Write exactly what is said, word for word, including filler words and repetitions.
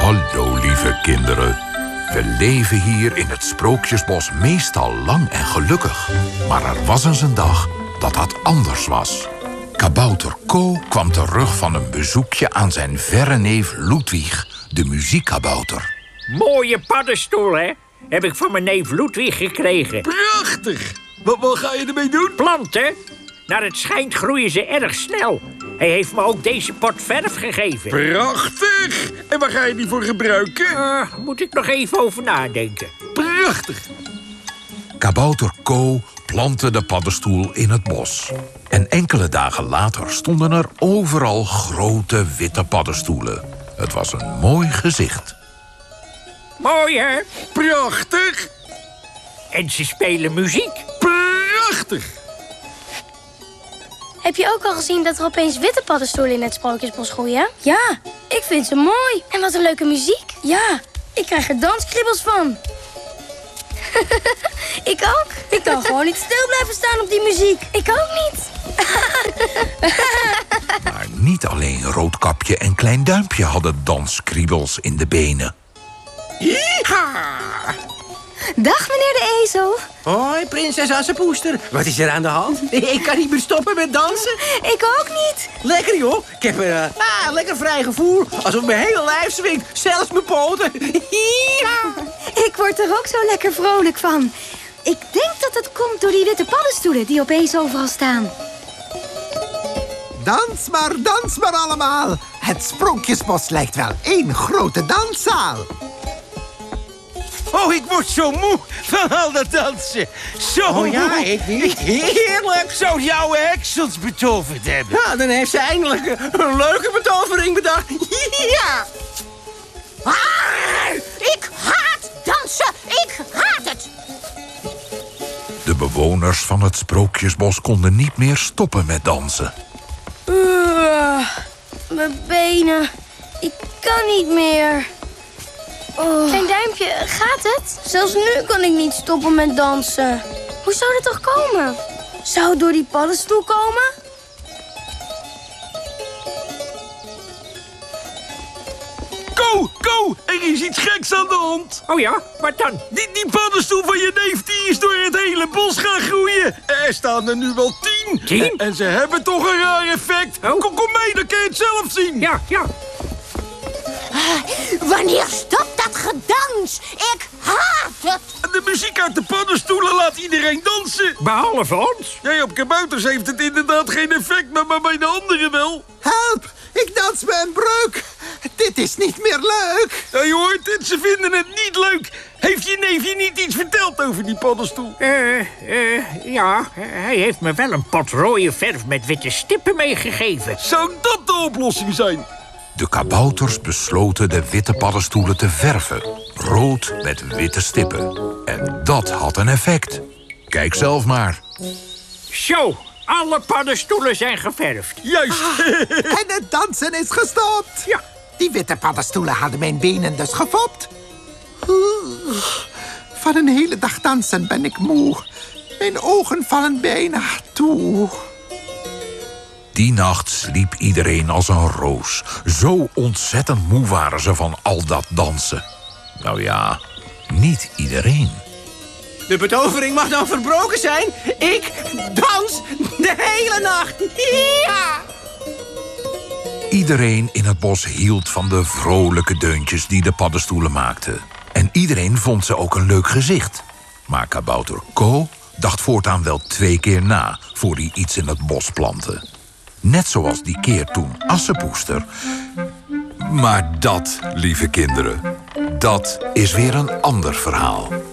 Hallo, lieve kinderen. We leven hier in het Sprookjesbos meestal lang en gelukkig. Maar er was eens een dag dat dat anders was. Kabouter Ko kwam terug van een bezoekje aan zijn verre neef Ludwig, de muziekkabouter. Mooie paddenstoel, hè? Heb ik van mijn neef Ludwig gekregen. Prachtig! Wat, wat ga je ermee doen? Planten? Naar het schijnt groeien ze erg snel. Hij heeft me ook deze pot verf gegeven. Prachtig! En waar ga je die voor gebruiken? Uh, moet ik nog even over nadenken. Prachtig! Kabouter Ko plantte de paddenstoel in het bos. En enkele dagen later stonden er overal grote witte paddenstoelen. Het was een mooi gezicht. Mooi, hè? Prachtig! En ze spelen muziek. Prachtig! Heb je ook al gezien dat er opeens witte paddenstoelen in het Sprookjesbos groeien? Ja, ik vind ze mooi. En wat een leuke muziek. Ja, ik krijg er danskribbels van. Ik ook. Ik kan gewoon niet stil blijven staan op die muziek. Ik ook niet. Maar niet alleen Roodkapje en Klein Duimpje hadden danskriebels in de benen. Yeeha! Dag, meneer de ezel. Hoi, prinses Assepoester. Wat is er aan de hand? Ik kan niet meer stoppen met dansen. Ik ook niet. Lekker, joh. Ik heb een uh, ah, lekker vrij gevoel. Alsof mijn hele lijf swingt. Zelfs mijn poten. Ik word er ook zo lekker vrolijk van. Ik denk dat het komt door die witte paddenstoelen die opeens overal staan. Dans maar, dans maar allemaal. Het Sprookjesbos lijkt wel één grote danszaal. Oh, ik word zo moe van al dat dansen. Zo Oh ja, moe. ik niet. Heerlijk. Zou die oude heks ons betoverd hebben? Ja, dan heeft ze eindelijk een, een leuke betovering bedacht. Ja! Ah, ik haat dansen. Ik haat het. De bewoners van het Sprookjesbos konden niet meer stoppen met dansen. Uh, mijn benen. Ik kan niet meer. Oh. Klein Duimpje, gaat het? Zelfs nu kan ik niet stoppen met dansen. Hoe zou dat toch komen? Zou het door die paddenstoel komen? Ko, Ko, er is iets geks aan de hand. Oh ja, wat dan? Die, die paddenstoel van je neef die is door het hele bos gaan groeien. Er staan er nu wel tien. Tien? En, en ze hebben toch een raar effect. Oh. Kom, kom mee, dan kun je het zelf zien. Ja, ja. Wanneer stopt dat gedans? Ik haat het. En de muziek uit de paddenstoelen laat iedereen dansen. Behalve ons. Jij op kabouters heeft het inderdaad geen effect, maar, maar bij de anderen wel. Help, ik dans me een breuk. Dit is niet meer leuk. Ja, je hoort het, ze vinden het niet leuk. Heeft je neefje niet iets verteld over die paddenstoel? Eh, uh, ja, hij heeft me wel een pot rode verf met witte stippen meegegeven. Zou dat de oplossing zijn? De kabouters besloten de witte paddenstoelen te verven. Rood met witte stippen. En dat had een effect. Kijk zelf maar. Zo, alle paddenstoelen zijn geverfd. Juist. En het dansen is gestopt. Ja. Die witte paddenstoelen hadden mijn benen dus gefopt. Oeh, van een hele dag dansen ben ik moe. Mijn ogen vallen bijna toe. Die nacht sliep iedereen als een roos. Zo ontzettend moe waren ze van al dat dansen. Nou ja, niet iedereen. De betovering mag dan verbroken zijn. Ik dans de hele nacht. Ja! Iedereen in het bos hield van de vrolijke deuntjes die de paddenstoelen maakten. En iedereen vond ze ook een leuk gezicht. Maar kabouter Ko dacht voortaan wel twee keer na voor hij iets in het bos plantte. Net zoals die keer toen Assepoester. Maar dat, lieve kinderen, dat is weer een ander verhaal.